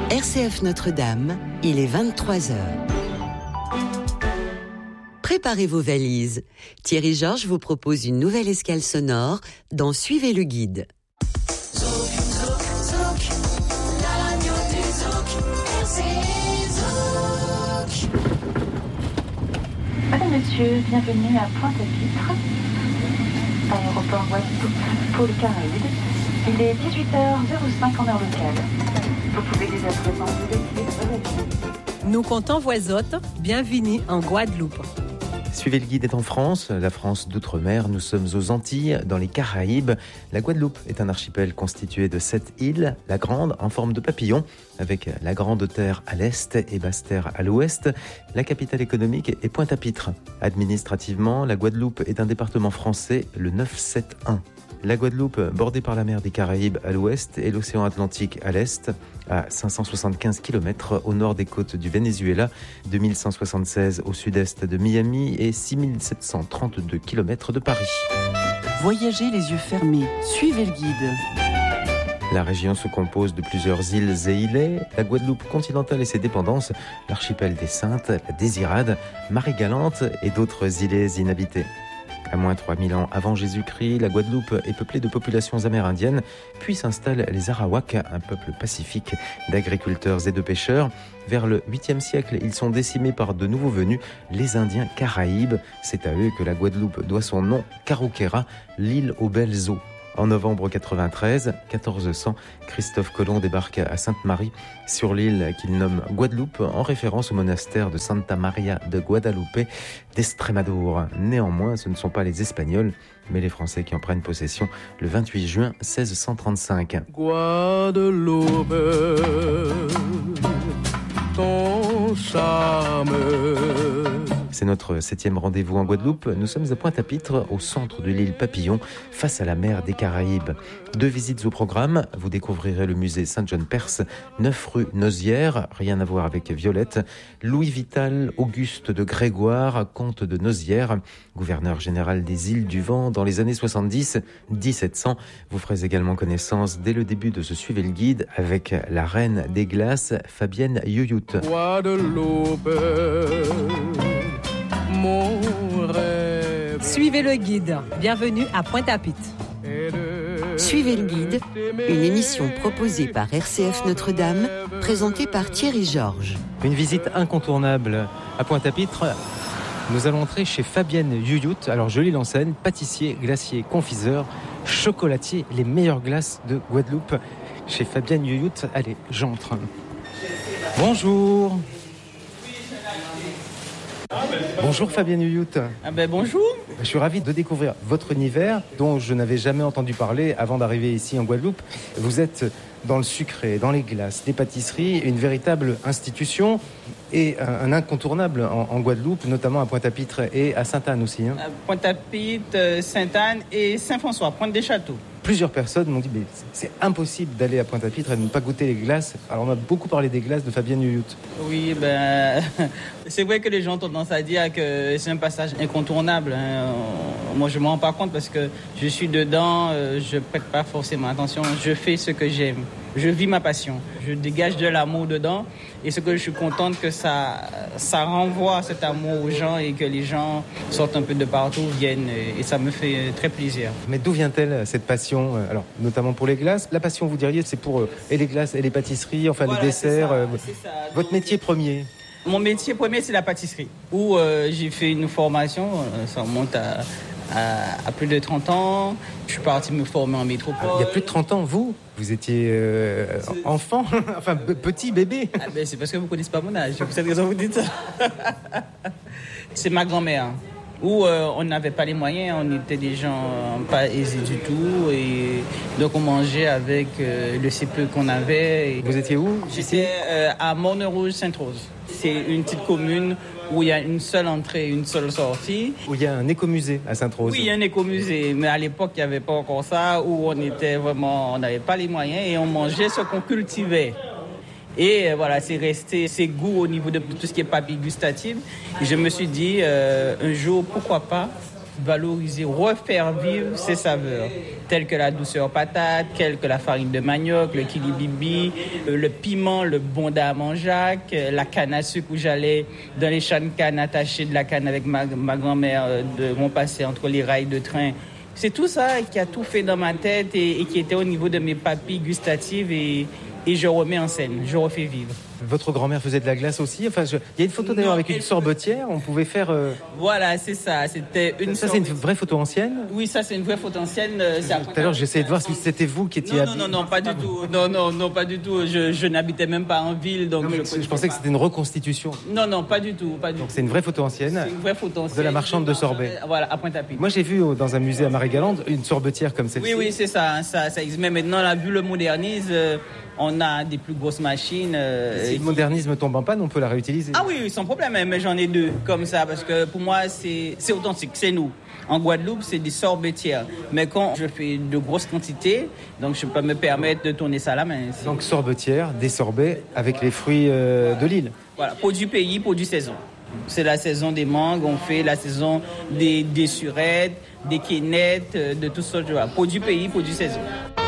RCF Notre-Dame, il est 23h. Préparez vos valises. Thierry Georges vous propose une nouvelle escale sonore dans Suivez le guide. Madame, Monsieur, bienvenue à Pointe-à-Pitre, aéroport Guadeloupe, pôle Caraïbes. Il est 18h05 en heure locale. Vous pouvez dès à présent vous décider de vos valises. Nous comptons voisottes, bienvenue en Guadeloupe. Suivez le guide est en France, la France d'outre-mer. Nous sommes aux Antilles, dans les Caraïbes. La Guadeloupe est un archipel constitué de 7 îles, la Grande en forme de papillon, avec la Grande Terre à l'est et Basse-Terre à l'ouest. La capitale économique est Pointe-à-Pitre. Administrativement, la Guadeloupe est un département français, le 971. La Guadeloupe, bordée par la mer des Caraïbes à l'ouest et l'océan Atlantique à l'est, à 575 km au nord des côtes du Venezuela, 2176 au sud-est de Miami et 6732 km de Paris. Voyagez les yeux fermés, suivez le guide. La région se compose de plusieurs îles et îlets, la Guadeloupe continentale et ses dépendances, l'archipel des Saintes, la Désirade, Marie-Galante et d'autres îlets inhabités. À moins 3000 ans avant Jésus-Christ, la Guadeloupe est peuplée de populations amérindiennes, puis s'installent les Arawaks, un peuple pacifique d'agriculteurs et de pêcheurs. Vers le 8e siècle, ils sont décimés par de nouveaux venus, les Indiens Caraïbes. C'est à eux que la Guadeloupe doit son nom, Carouquera, l'île aux belles eaux. En novembre 93, 1400, Christophe Colomb débarque à Sainte-Marie, sur l'île qu'il nomme Guadeloupe, en référence au monastère de Santa Maria de Guadalupe d'Estrémadure. Néanmoins, ce ne sont pas les Espagnols, mais les Français qui en prennent possession le 28 juin 1635. Guadeloupe, ton charme. C'est notre 7e rendez-vous en Guadeloupe. Nous sommes à Pointe-à-Pitre, au centre de l'île Papillon, face à la mer des Caraïbes. 2 visites au programme. Vous découvrirez le musée Saint-John-Perse, 9 rue Nozières, rien à voir avec Violette. Louis Vital, Auguste de Grégoire, comte de Nozières, gouverneur général des îles du Vent dans les années 70, 1700. Vous ferez également connaissance dès le début de ce Suivez le guide avec la reine des glaces, Fabienne Yoyout. Guadeloupe, mon rêve. Suivez le guide, bienvenue à Pointe-à-Pitre. Suivez le guide, une émission proposée par RCF Notre-Dame, présentée par Thierry Georges. Une visite incontournable à Pointe-à-Pitre. Nous allons entrer chez Fabienne Yoyout. Alors je lis l'enseigne, pâtissier, glacier, confiseur, chocolatier, les meilleures glaces de Guadeloupe. Chez Fabienne Yoyout, allez, j'entre. Bonjour. Bonjour Fabienne Yoyout. Bonjour. Je suis ravi de découvrir votre univers dont je n'avais jamais entendu parler avant d'arriver ici en Guadeloupe. Vous êtes dans le sucré, dans les glaces, les pâtisseries, une véritable institution et un incontournable en Guadeloupe, notamment à Pointe-à-Pitre et à Sainte-Anne aussi. À Pointe-à-Pitre, Sainte-Anne et Saint-François, Pointe-des-Châteaux. Plusieurs personnes m'ont dit mais c'est impossible d'aller à Pointe-à-Pitre et de ne pas goûter les glaces. Alors on a beaucoup parlé des glaces de Fabienne Yoyout. Oui, c'est vrai que les gens ont tendance à dire que c'est un passage incontournable. Moi, je ne m'en rends pas compte parce que je suis dedans, je ne prête pas forcément attention. Je fais ce que j'aime. Je vis ma passion. Je dégage de l'amour dedans. Et ce que je suis contente que ça renvoie cet amour aux gens et que les gens sortent un peu de partout, viennent. Et ça me fait très plaisir. Mais d'où vient-elle cette passion ? Alors, notamment pour les glaces. La passion, vous diriez, c'est pour et les glaces et les pâtisseries, enfin voilà, les desserts. C'est ça. Votre métier premier ? Mon métier premier, c'est la pâtisserie. Où j'ai fait une formation, ça remonte à plus de 30 ans. Je suis parti me former en métropole. Il y a plus de 30 ans, vous étiez enfant, enfin petit bébé. C'est parce que vous ne connaissez pas mon âge, c'est pour cette raison que vous dites ça. C'est ma grand-mère, où on n'avait pas les moyens, on était des gens pas aisés du tout. Et donc on mangeait avec le si peu qu'on avait. Vous étiez où ? J'étais à Morne-Rouge-Sainte-Rose. C'est une petite commune où il y a une seule entrée, une seule sortie. Où il y a un écomusée à Sainte-Rose. Oui, il y a un écomusée, mais à l'époque, il n'y avait pas encore ça, où on n'avait pas les moyens et on mangeait ce qu'on cultivait. Et voilà, c'est resté ces goûts au niveau de tout ce qui est papilles gustatives. Et je me suis dit, un jour, pourquoi pas valoriser, refaire vivre ces saveurs, telles que la douceur patate, telles que la farine de manioc, le kilibibi, le piment, le bonda à manjac, la canne à sucre où j'allais dans les champs de canne attacher de la canne avec ma grand-mère de mon passé entre les rails de train. C'est tout ça qui a tout fait dans ma tête et qui était au niveau de mes papilles gustatives et je remets en scène, je refais vivre. Votre grand-mère faisait de la glace aussi. Enfin, il y a une photo d'ailleurs avec une sorbetière. On pouvait faire. Voilà, c'est ça. C'était une. Ça, c'est une vraie photo ancienne. Oui, ça, c'est une vraie photo ancienne. Tout à l'heure, j'essayais de voir si c'était vous qui étiez. Non, pas du tout. Non, pas du tout. Je n'habitais même pas en ville, donc. Je pensais que c'était une reconstitution. Non, pas du tout, Donc c'est une vraie photo ancienne. C'est une vraie photo ancienne. De la marchande de sorbet. Voilà, à Pointe-à-Pitre. Moi, j'ai vu dans un musée à Marie-Galante une sorbetière comme celle-ci. Oui, c'est ça. Ça existe. Mais maintenant, là, vu le modernisme, on a des plus grosses machines. Si le modernisme tombe en panne, on peut la réutiliser. Ah oui, sans problème. Mais j'en ai 2 comme ça parce que pour moi, c'est authentique. C'est nous. En Guadeloupe, c'est des sorbetières. Mais quand je fais de grosses quantités, donc je peux me permettre de tourner ça à la main. Donc sorbetière, des sorbets avec les fruits de l'île. Voilà, produit pays, produit saison. C'est la saison des mangues, on fait la saison des surettes, des quénettes, de tout ça. Produit pays, produit saison.